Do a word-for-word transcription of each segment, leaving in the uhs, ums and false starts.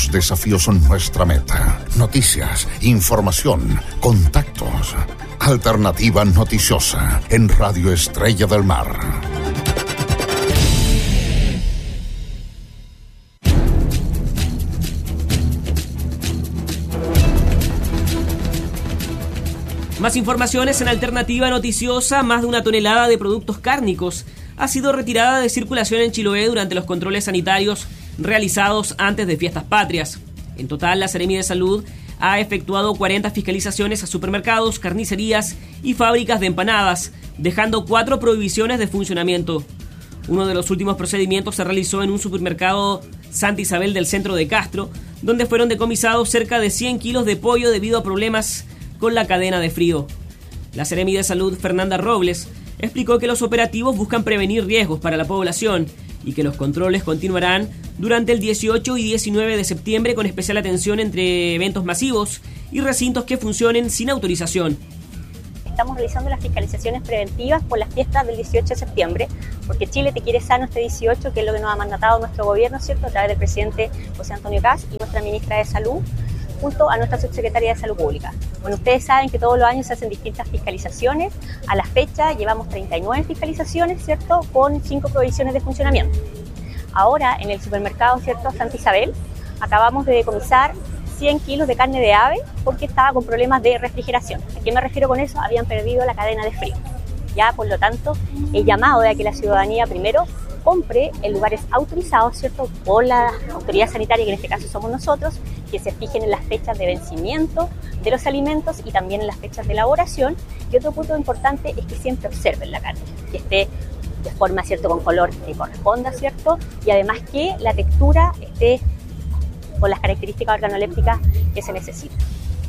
Los desafíos son nuestra meta. Noticias, información, contactos. Alternativa Noticiosa en Radio Estrella del Mar. Más informaciones en Alternativa Noticiosa. Más de una tonelada de productos cárnicos ha sido retirada de circulación en Chiloé durante los controles sanitarios realizados antes de Fiestas Patrias. En total, la Seremi de Salud ha efectuado cuarenta fiscalizaciones a supermercados, carnicerías y fábricas de empanadas, dejando cuatro prohibiciones de funcionamiento. Uno de los últimos procedimientos se realizó en un supermercado Santa Isabel del centro de Castro, donde fueron decomisados cerca de cien kilos de pollo debido a problemas con la cadena de frío. La Seremi de Salud, Fernanda Robles, explicó que los operativos buscan prevenir riesgos para la población y que los controles continuarán durante el dieciocho y diecinueve de septiembre con especial atención entre eventos masivos y recintos que funcionen sin autorización. Estamos realizando las fiscalizaciones preventivas por las fiestas del dieciocho de septiembre, porque Chile te quiere sano este dieciocho, que es lo que nos ha mandatado nuestro gobierno, ¿cierto?, a través del presidente José Antonio Kast y nuestra ministra de Salud, junto a nuestra subsecretaria de Salud Pública. Bueno, ustedes saben que todos los años se hacen distintas fiscalizaciones. A la fecha llevamos treinta y nueve fiscalizaciones, ¿cierto?, con cinco prohibiciones de funcionamiento. Ahora, en el supermercado, ¿cierto?, Santa Isabel, acabamos de decomisar cien kilos de carne de ave porque estaba con problemas de refrigeración. ¿A qué me refiero con eso? Habían perdido la cadena de frío. Ya, por lo tanto, el llamado de que la ciudadanía primero compre en lugares autorizados, ¿cierto?, por la autoridad sanitaria, que en este caso somos nosotros, que se fijen en las fechas de vencimiento de los alimentos y también en las fechas de elaboración. Y otro punto importante es que siempre observen la carne, que esté de forma, ¿cierto?, con color que corresponda, ¿cierto?, y además que la textura esté con las características organolépticas que se necesitan.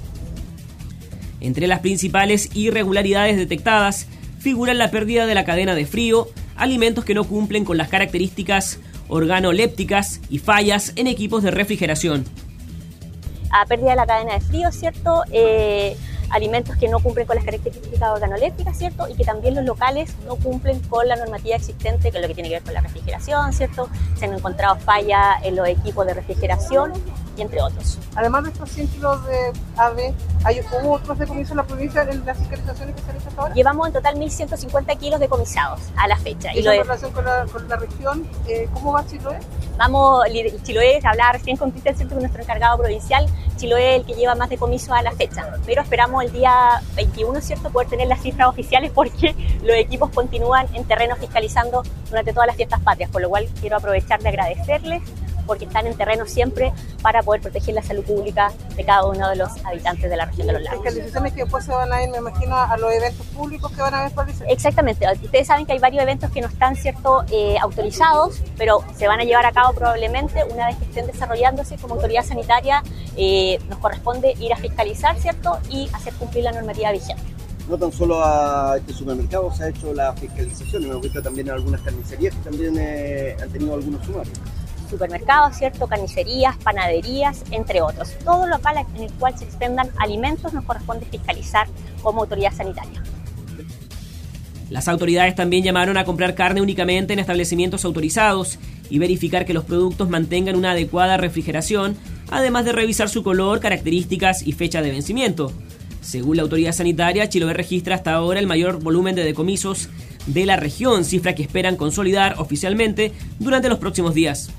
Entre las principales irregularidades detectadas figuran la pérdida de la cadena de frío, alimentos que no cumplen con las características organolépticas y fallas en equipos de refrigeración. A pérdida de la cadena de frío, ¿cierto?, eh, alimentos que no cumplen con las características organolépticas, ¿cierto?, y que también los locales no cumplen con la normativa existente, que es lo que tiene que ver con la refrigeración, ¿cierto? Se han encontrado fallas en los equipos de refrigeración y entre otros. Además de estos cien kilos de ave, ¿hay, ¿hubo otros decomisos en la provincia en las fiscalizaciones que se han hecho hasta ahora? Llevamos en total mil ciento cincuenta kilos decomisados a la fecha. ¿Y, y lo en de... relación con la, con la región, eh, cómo va Chiloé? Vamos, Chiloé, hablaba recién con Cristian, ¿cierto?, con nuestro encargado provincial. Chiloé es el que lleva más decomisos a la fecha, pero esperamos el día veintiuno, ¿cierto?, poder tener las cifras oficiales, porque los equipos continúan en terreno fiscalizando durante todas las fiestas patrias, por lo cual quiero aprovechar de agradecerles porque están en terreno siempre para poder proteger la salud pública de cada uno de los habitantes de la región de los lagos. Fiscalizaciones que después se van a ir, me imagino, a los eventos públicos que van a haber parecido. Exactamente. Ustedes saben que hay varios eventos que no están, ¿cierto?, eh, autorizados, pero se van a llevar a cabo probablemente una vez que estén desarrollándose. Como autoridad sanitaria eh, nos corresponde ir a fiscalizar, ¿cierto?, y hacer cumplir la normativa vigente. No tan solo a este supermercado se ha hecho la fiscalización, hemos visto también en algunas carnicerías que también eh, han tenido algunos sumarios. Supermercados, ¿cierto?, carnicerías, panaderías, entre otros. Todo local en el cual se expendan alimentos nos corresponde fiscalizar como autoridad sanitaria. Las autoridades también llamaron a comprar carne únicamente en establecimientos autorizados y verificar que los productos mantengan una adecuada refrigeración, además de revisar su color, características y fecha de vencimiento. Según la autoridad sanitaria, Chiloé registra hasta ahora el mayor volumen de decomisos de la región, cifra que esperan consolidar oficialmente durante los próximos días.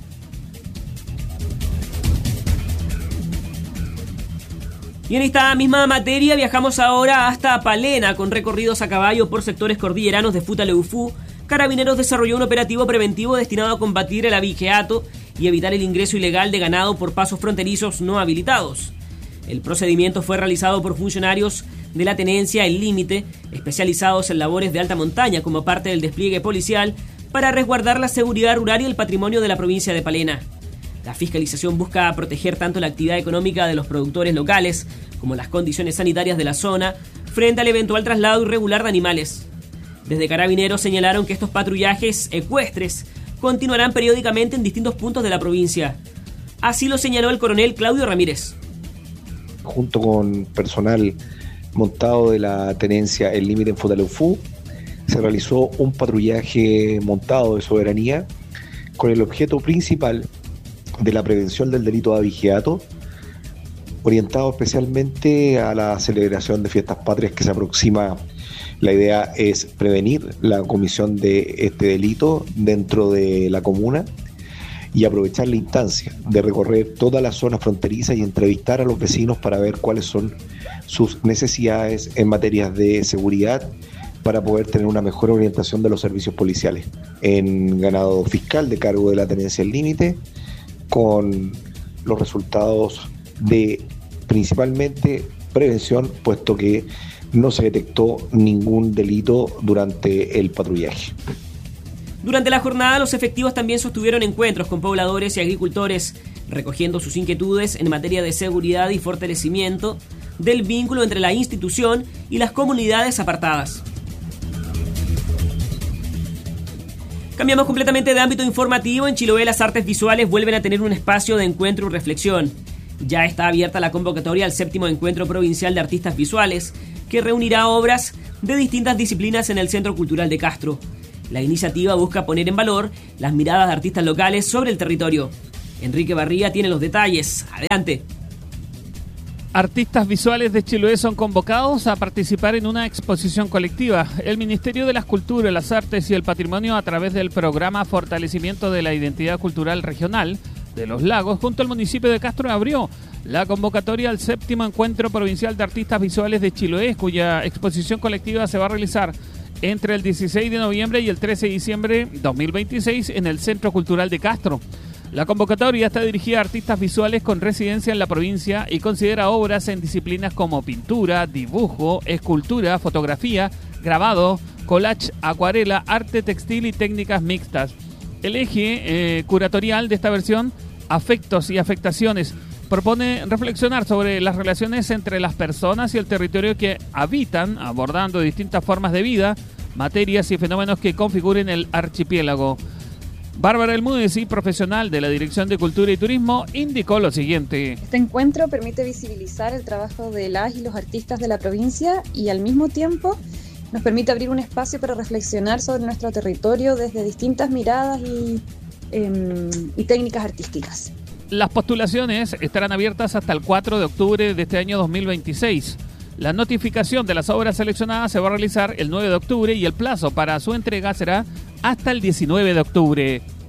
Y en esta misma materia viajamos ahora hasta Palena con recorridos a caballo por sectores cordilleranos de Futaleufú. Carabineros desarrolló un operativo preventivo destinado a combatir el abigeato y evitar el ingreso ilegal de ganado por pasos fronterizos no habilitados. El procedimiento fue realizado por funcionarios de la Tenencia El Límite, especializados en labores de alta montaña como parte del despliegue policial para resguardar la seguridad rural y el patrimonio de la provincia de Palena. La fiscalización busca proteger tanto la actividad económica de los productores locales como las condiciones sanitarias de la zona frente al eventual traslado irregular de animales. Desde Carabineros señalaron que estos patrullajes ecuestres continuarán periódicamente en distintos puntos de la provincia. Así lo señaló el coronel Claudio Ramírez. Junto con personal montado de la Tenencia El Límite en Futaleufú, se realizó un patrullaje montado de soberanía con el objeto principal de la prevención del delito de abigeato, orientado especialmente a la celebración de fiestas patrias que se aproxima. La idea es prevenir la comisión de este delito dentro de la comuna y aprovechar la instancia de recorrer toda la zona fronteriza y entrevistar a los vecinos para ver cuáles son sus necesidades en materia de seguridad para poder tener una mejor orientación de los servicios policiales en ganado fiscal de cargo de la tenencia al límite, con los resultados de principalmente prevención, puesto que no se detectó ningún delito durante el patrullaje. Durante la jornada, los efectivos también sostuvieron encuentros con pobladores y agricultores, recogiendo sus inquietudes en materia de seguridad y fortalecimiento del vínculo entre la institución y las comunidades apartadas. Cambiamos completamente de ámbito informativo. En Chiloé, las artes visuales vuelven a tener un espacio de encuentro y reflexión. Ya está abierta la convocatoria al séptimo Encuentro Provincial de Artistas Visuales, que reunirá obras de distintas disciplinas en el Centro Cultural de Castro. La iniciativa busca poner en valor las miradas de artistas locales sobre el territorio. Enrique Barría tiene los detalles. Adelante. Artistas visuales de Chiloé son convocados a participar en una exposición colectiva. El Ministerio de las Culturas, las Artes y el Patrimonio, a través del programa Fortalecimiento de la Identidad Cultural Regional de los Lagos, junto al municipio de Castro, abrió la convocatoria al séptimo Encuentro Provincial de Artistas Visuales de Chiloé, cuya exposición colectiva se va a realizar entre el dieciséis de noviembre y el trece de diciembre de dos mil veintiséis en el Centro Cultural de Castro. La convocatoria está dirigida a artistas visuales con residencia en la provincia y considera obras en disciplinas como pintura, dibujo, escultura, fotografía, grabado, collage, acuarela, arte textil y técnicas mixtas. El eje eh, curatorial de esta versión, Afectos y Afectaciones, propone reflexionar sobre las relaciones entre las personas y el territorio que habitan, abordando distintas formas de vida, materias y fenómenos que configuren el archipiélago. Bárbara Elmúdez, profesional de la Dirección de Cultura y Turismo, indicó lo siguiente. Este encuentro permite visibilizar el trabajo de las y los artistas de la provincia y al mismo tiempo nos permite abrir un espacio para reflexionar sobre nuestro territorio desde distintas miradas y, eh, y técnicas artísticas. Las postulaciones estarán abiertas hasta el cuatro de octubre de este año dos mil veintiséis. La notificación de las obras seleccionadas se va a realizar el nueve de octubre y el plazo para su entrega será hasta el diecinueve de octubre.